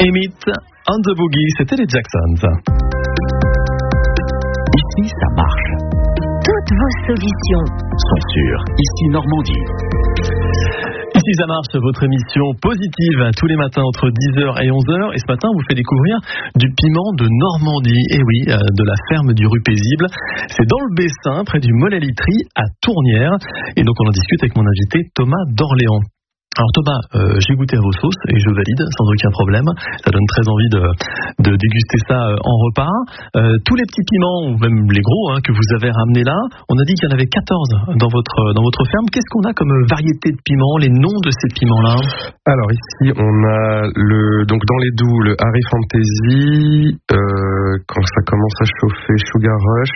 Emmett on the Boogie, c'était les Jacksons. Ici, ça marche. Toutes vos solutions sont sûres. Ici, Normandie. Ici, ça marche, votre émission positive tous les matins entre 10h et 11h. Et ce matin, on vous fait découvrir du piment de Normandie. Et oui, de la ferme du Rue Paisible. C'est dans le Bessin, près du Molle-à-Litry, à Tournières. Et donc, on en discute avec mon invité Thomas d'Orléans. Alors Thomas, j'ai goûté à vos sauces et je valide sans aucun problème. Ça donne très envie de déguster ça en repas. Tous les petits piments, ou même les gros que vous avez ramenés là, on a dit qu'il y en avait 14 dans votre ferme. Qu'est-ce qu'on a comme variété de piments, les noms de ces piments-là? Alors ici, on a donc dans les doux, le Harry Fantasy, quand ça commence à chauffer, Sugar Rush.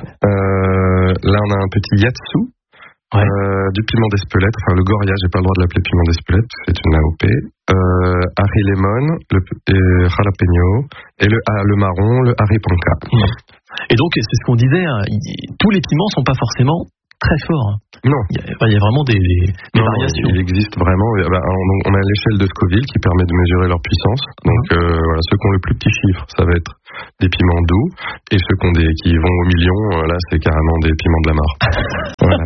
Là, on a un petit Yatsu. Ouais. Du piment d'Espelette, enfin le Goria, j'ai pas le droit de l'appeler piment d'Espelette, c'est une AOP. Harry Lemon, le Jalapeno, et le marron, le Harry Panca. Et donc, c'est ce qu'on disait, tous les piments sont pas forcément très forts. Non. Il y a vraiment des variations. Il existe vraiment. On a l'échelle de Scoville qui permet de mesurer leur puissance. Donc voilà, ceux qui ont le plus petit chiffre, ça va être des piments doux, et ceux qui vont au million, là c'est carrément des piments de la mare. Voilà.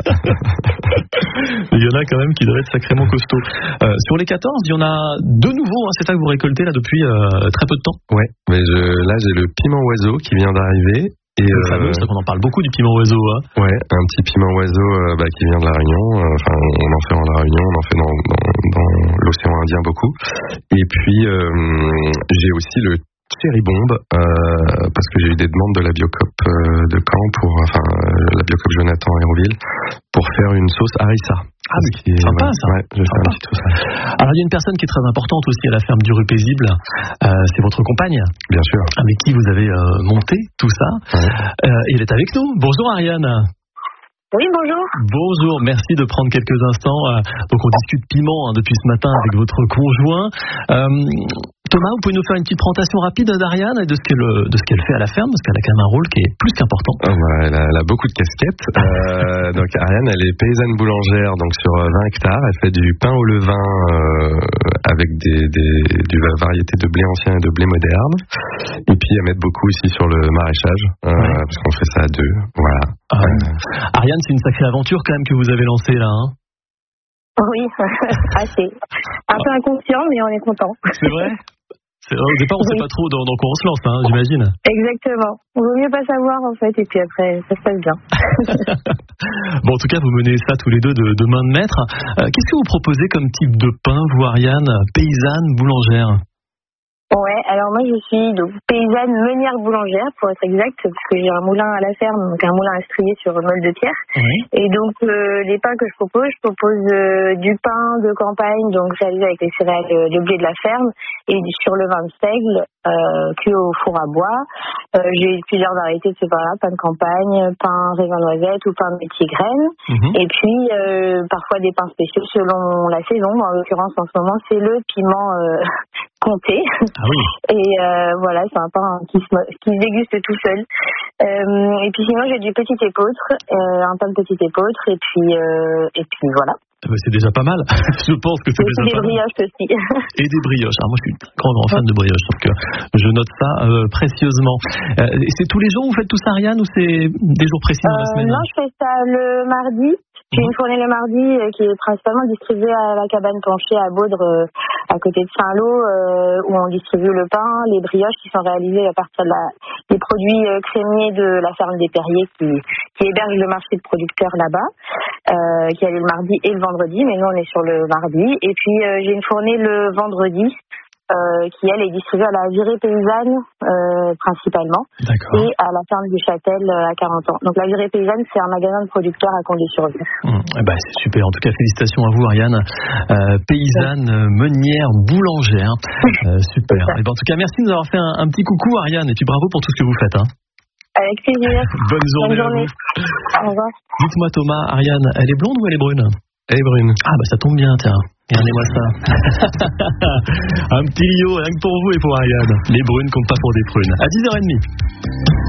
Il y en a quand même qui doivent être sacrément costauds. Sur les 14, il y en a de nouveaux, c'est ça que vous récoltez là depuis très peu de temps. Ouais, mais là j'ai le piment oiseau qui vient d'arriver. Et le fameux, c'est qu'on en parle beaucoup du piment oiseau. Ouais, un petit piment oiseau qui vient de la Réunion. Enfin, on en fait en la Réunion, on en fait dans l'océan Indien beaucoup. Et puis j'ai aussi le Cherry Bomb, parce que j'ai eu des demandes de la Biocoop de Caen, la Biocoop Jonathan Hérouville, pour faire une sauce harissa. Ah, mais c'est sympa ça. Ouais, je vais faire une petite sauce. Alors, il y a une personne qui est très importante aussi à la ferme du Rue Paisible, c'est votre compagne. Bien sûr. Avec qui vous avez monté tout ça. Ouais. Il est avec nous. Bonjour Ariane. Oui, bonjour. Bonjour, merci de prendre quelques instants. Donc on discute piment depuis ce matin avec votre conjoint. Thomas, vous pouvez nous faire une petite présentation rapide d'Ariane et de ce qu'elle fait à la ferme, parce qu'elle a quand même un rôle qui est plus qu'important. Elle a beaucoup de casquettes. Donc Ariane, elle est paysanne boulangère, donc sur 20 hectares. Elle fait du pain au levain avec des variétés de blé ancien et de blé moderne. Et puis elle m'aide beaucoup aussi sur le maraîchage, parce qu'on fait ça à deux. Voilà. Ariane, c'est une sacrée aventure quand même que vous avez lancée là. Oui, assez. Un peu inconscient, mais on est content. C'est vrai? Au départ, on ne sait pas trop dans quoi on se lance, j'imagine. Exactement. On vaut mieux pas savoir, en fait, et puis après, ça se passe bien. Bon, en tout cas, vous menez ça tous les deux de main de maître. Qu'est-ce que vous proposez comme type de pain, vous, Ariane, paysanne, boulangère? Ouais, alors moi je suis donc paysanne meunière boulangère pour être exact, parce que j'ai un moulin à la ferme, donc un moulin à strier sur Molle de Pierre. Oui. Et donc les pains que je propose du pain de campagne, donc réalisé avec les céréales de blé de la ferme, et sur le vin de seigle, cuit au four à bois. J'ai plusieurs variétés de ce pain-là, pain de campagne, pain raisin noisette ou pain métier graine. Et puis parfois des pains spéciaux selon la saison. En l'occurrence en ce moment c'est le piment comté. Ah oui. Et voilà, c'est un pain qui se déguste tout seul. Et puis sinon j'ai du petit épeautre, un pain de petit épeautre, et puis voilà. C'est déjà pas mal. Je pense que c'est déjà pas mal. Et des brioches aussi. Et des brioches. Alors moi je suis grand fan de brioches, donc je note ça précieusement. Et c'est tous les jours vous faites tout ça, Ariane, ou c'est des jours précis dans la semaine? Non, je fais ça le mardi. J'ai une fournée le mardi qui est principalement distribuée à la cabane penchée à Baudre, à côté de Saint-Lô, où on distribue le pain, les brioches qui sont réalisées à partir des produits crémiers de la ferme des Perriers qui héberge le marché de producteurs là-bas, qui a lieu le mardi et le vendredi, mais nous on est sur le mardi. Et puis j'ai une fournée le vendredi, qui elle est distribuée à la virée paysanne principalement. D'accord. Et à la ferme du Châtel à 40 ans. Donc la virée paysanne c'est un magasin de producteurs à Condé-sur-Mer. C'est super, en tout cas félicitations à vous Ariane, paysanne, meunière, boulangère, super. Et en tout cas merci de nous avoir fait un petit coucou Ariane, et puis bravo pour tout ce que vous faites. Avec plaisir. Bonne journée. À vous. Au revoir. Dites-moi Thomas, Ariane, elle est blonde ou elle est brune? Elle est brune. Ah ça tombe bien, tiens. Regardez-moi ça. Un petit liot rien que pour vous et pour Ariane. Les brunes comptent pas pour des prunes. À 10h30.